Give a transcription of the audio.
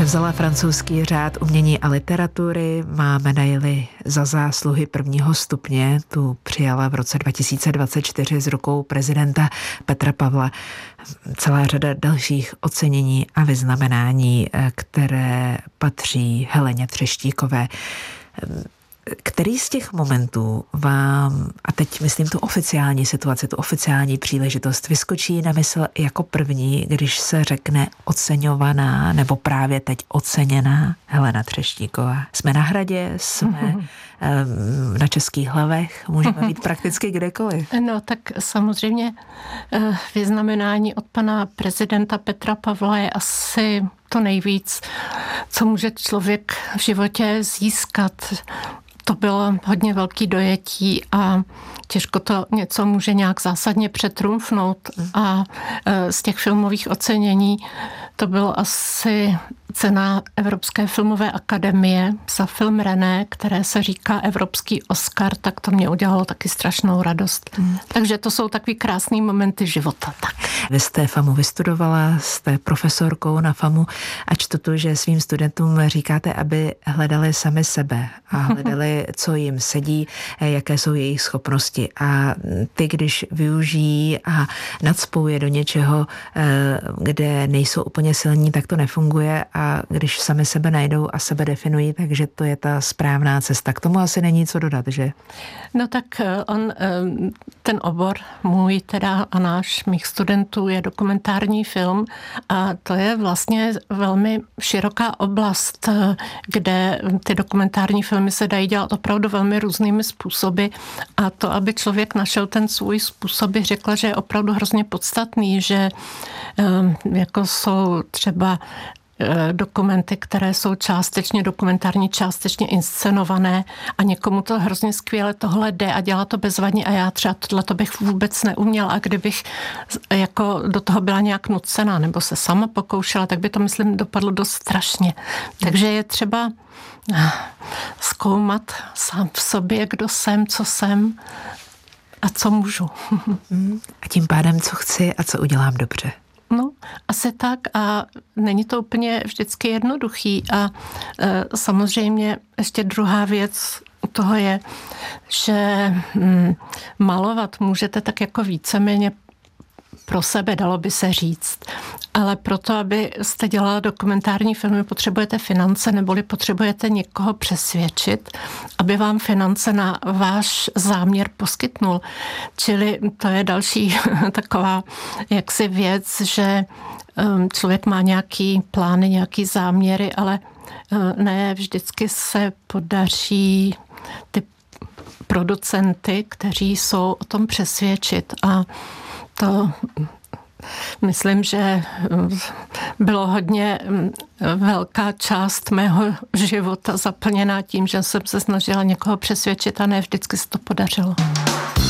Převzala francouzský řád umění a literatury, má medaili za zásluhy prvního stupně, tu přijala v roce 2024 z rukou prezidenta Petra Pavla. Celá řada dalších ocenění a vyznamenání, které patří Heleně Třeštíkové. Který z těch momentů vám, a teď myslím tu oficiální situaci, tu oficiální příležitost, vyskočí na mysl jako první, když se řekne oceňovaná nebo právě teď oceněná Helena Třeštíková? Jsme na Hradě, jsme na Českých hlavech, můžeme být prakticky kdekoliv. No tak samozřejmě vyznamenání od pana prezidenta Petra Pavla je asi to nejvíc, co může člověk v životě získat. To bylo hodně velký dojetí a těžko to něco může nějak zásadně přetrumfnout. A z těch filmových ocenění to bylo asi cena Evropské filmové akademie za film René, které se říká Evropský Oscar, tak to mě udělalo taky strašnou radost. Takže to jsou takový krásný momenty života. Tak. Vy jste FAMU vystudovala, jste profesorkou na FAMU a čtu tu, že svým studentům říkáte, aby hledali sami sebe a hledali, co jim sedí, jaké jsou jejich schopnosti. A ty, když využijí a nacpou je do něčeho, kde nejsou úplně silní, tak to nefunguje a když sami sebe najdou a sebe definují, takže to je ta správná cesta. K tomu asi není co dodat, že? No tak ten obor můj teda a mých studentů je dokumentární film a to je vlastně velmi široká oblast, kde ty dokumentární filmy se dají dělat opravdu velmi různými způsoby a to, aby člověk našel ten svůj způsob, bych řekla, že je opravdu hrozně podstatný, že jako jsou třeba dokumenty, které jsou částečně dokumentární, částečně inscenované a někomu to hrozně skvěle tohle jde a dělá to bezvadně a já třeba tohle bych vůbec neuměla a kdybych jako do toho byla nějak nucená nebo se sama pokoušela, tak by to, myslím, dopadlo dost strašně. Takže je třeba zkoumat sám v sobě, kdo jsem, co jsem a co můžu. A tím pádem, co chci a co udělám dobře. No, asi tak a není to úplně vždycky jednoduchý a samozřejmě ještě druhá věc u toho je, že malovat můžete tak jako víceméně pro sebe, dalo by se říct. Ale proto, abyste dělala dokumentární filmy, potřebujete finance, neboli potřebujete někoho přesvědčit, aby vám finance na váš záměr poskytnul. Čili to je další taková jaksi věc, že člověk má nějaký plány, nějaký záměry, ale ne vždycky se podaří ty producenty, kteří jsou o tom přesvědčit a to myslím, že bylo hodně velká část mého života zaplněná tím, že jsem se snažila někoho přesvědčit a ne vždycky se to podařilo.